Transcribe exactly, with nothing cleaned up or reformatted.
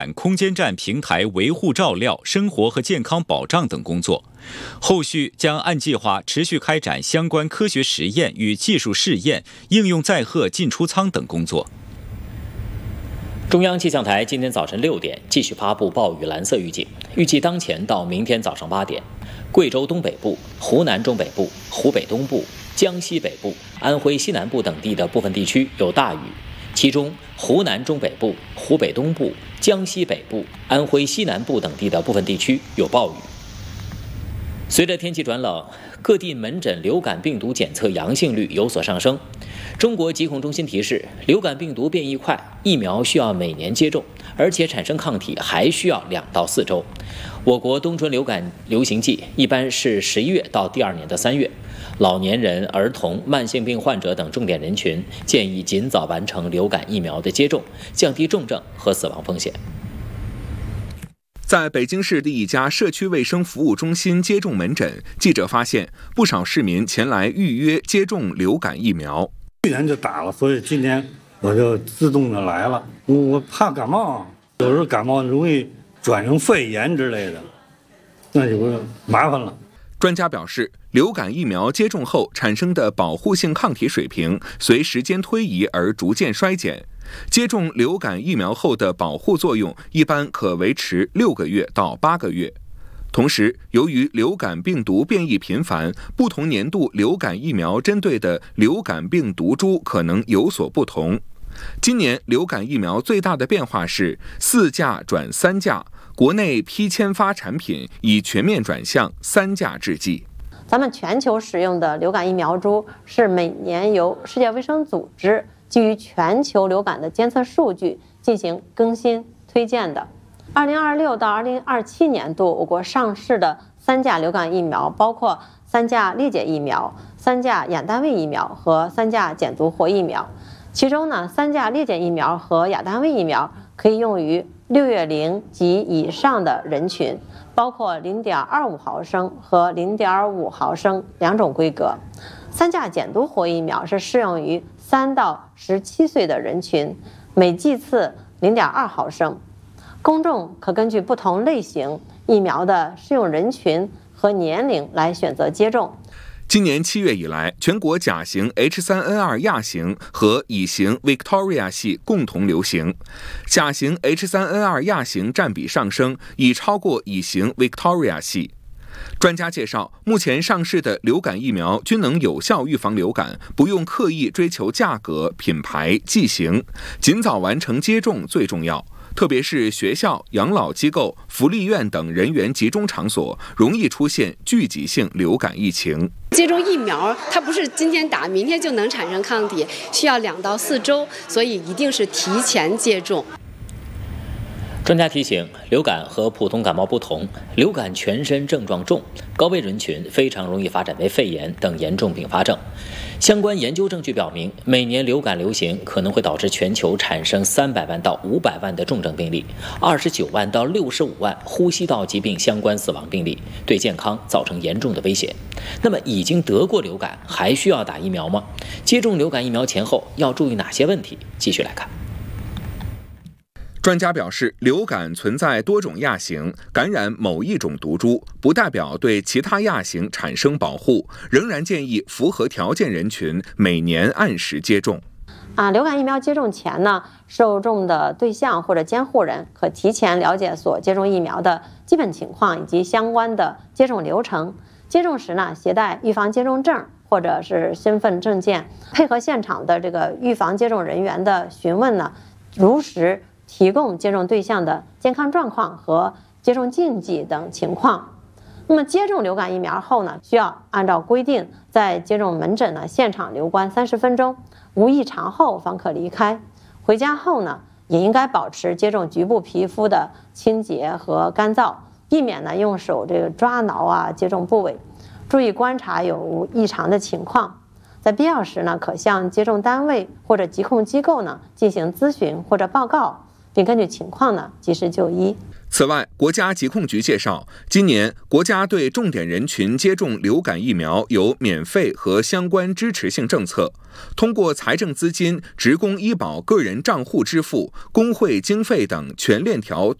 空间站平台维护照料、生活和健康保障等工作。后续将按计划持续开展相关科学实验与技术试验、应用载荷进出舱等工作。 中央气象台今天早晨六点继续发布暴雨蓝色预警，预计当前到明天早上八点，贵州东北部、湖南中北部、湖北东部、江西北部、安徽西南部等地的部分地区有大雨，其中湖南中北部、湖北东部、江西北部、安徽西南部等地的部分地区有暴雨。随着天气转冷，各地门诊流感病毒检测阳性率有所上升。中国疾控中心提示，流感病毒变异快，疫苗需要每年接种，而且产生抗体还需要两到四周。我国冬春流感流行季一般是十一月到第二年的三月，老年人、儿童、慢性病患者等重点人群建议尽早完成流感疫苗的接种，降低重症和死亡风险。 在北京市的一家社区卫生服务中心接种门诊，记者发现不少市民前来预约接种流感疫苗。 去年就打了，所以今年我就自动的来了。我我怕感冒，有时候感冒容易转成肺炎之类的，那就麻烦了。 专家表示，流感疫苗接种后产生的保护性抗体水平随时间推移而逐渐衰减。接种流感疫苗后的保护作用一般可维持六个月到八个月。同时，由于流感病毒变异频繁，不同年度流感疫苗针对的流感病毒株可能有所不同。今年流感疫苗最大的变化是四价转三价，国内批签发产品已全面转向三价制剂。 咱们全球使用的流感疫苗株是每年由世界卫生组织基于全球流感的监测数据进行更新推荐的。二零二六到二零二七年度，我国上市的三价流感疫苗包括三价裂解疫苗、三价亚单位疫苗和三价减毒活疫苗。其中呢，三价裂解疫苗和亚单位疫苗可以用于六月龄及以上的人群，包括零点二五毫升和零点五毫升两种规格。三价减毒活疫苗是适用于三到十七岁的人群，每剂次零点二毫升。公众可根据不同类型疫苗的适用人群和年龄来选择接种。 今年七月以来，全国甲型 H 三 N 二 亚型和乙型 Victoria 系共同流行，甲型 H 三 N 二 亚型占比上升，已超过乙型 Victoria 系。专家介绍，目前上市的流感疫苗均能有效预防流感，不用刻意追求价格、品牌、剂型，尽早完成接种最重要。特别是学校、养老机构、福利院等人员集中场所，容易出现聚集性流感疫情。 接种疫苗，它不是今天打，明天就能产生抗体，需要两到四周，所以一定是提前接种。 专家提醒，流感和普通感冒不同，流感全身症状重，高危人群非常容易发展为肺炎等严重并发症。相关研究证据表明，每年流感流行可能会导致全球产生三百万到五百万的重症病例，二十九万到六十五万呼吸道疾病相关死亡病例，对健康造成严重的威胁。那么，已经得过流感还需要打疫苗吗？接种流感疫苗前后要注意哪些问题？继续来看。 专家表示，流感存在多种亚型，感染某一种毒株不代表对其他亚型产生保护，仍然建议符合条件人群每年按时接种。 啊，流感疫苗接种前呢，受众的对象或者监护人可提前了解所接种疫苗的基本情况以及相关的接种流程。接种时呢，携带预防接种证或者是身份证件，配合现场的这个预防接种人员的询问呢，如实提供接种对象的健康状况和接种禁忌等情况。那么接种流感疫苗后呢，需要按照规定在接种门诊呢现场留观三十分钟，无异常后方可离开。回家后呢，也应该保持接种局部皮肤的清洁和干燥，避免呢用手这个抓挠啊接种部位，注意观察有无异常的情况。在必要时呢，可向接种单位或者疾控机构呢进行咨询或者报告，并根据情况呢及时就医。 此外，国家疾控局介绍，今年国家对重点人群接种流感疫苗有免费和相关支持性政策，通过财政资金、职工医保个人账户支付、工会经费等全链条